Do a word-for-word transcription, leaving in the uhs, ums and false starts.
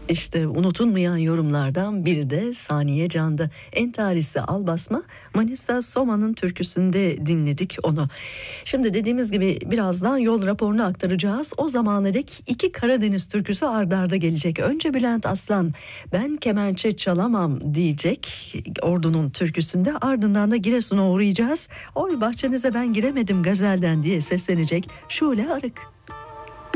İşte unutulmayan yorumlardan biri de Saniye Can'da. Entarisi Albasma, Manisa Soma'nın türküsünde dinledik onu. Şimdi dediğimiz gibi birazdan yol raporunu aktaracağız. O zamana dek iki Karadeniz türküsü ard arda gelecek. Önce Bülent Aslan ben kemençe çalamam diyecek Ordu'nun türküsünde. Ardından da Giresun'a uğrayacağız. Oy bahçenize ben giremedim gazelden diye seslenecek Şule Arık.